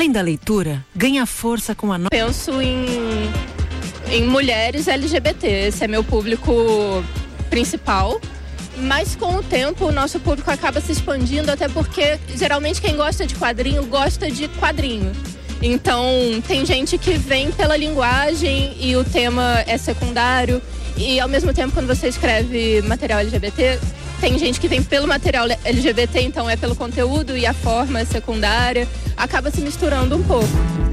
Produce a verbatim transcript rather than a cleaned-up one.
Além da leitura, ganha força com a nova... Penso em, em mulheres L G B T, esse é meu público principal. Mas com o tempo o nosso público acaba se expandindo, até porque geralmente quem gosta de quadrinho gosta de quadrinho. Então tem gente que vem pela linguagem e o tema é secundário, e ao mesmo tempo quando você escreve material L G B T, tem gente que vem pelo material L G B T, então é pelo conteúdo e a forma é secundária, acaba se misturando um pouco.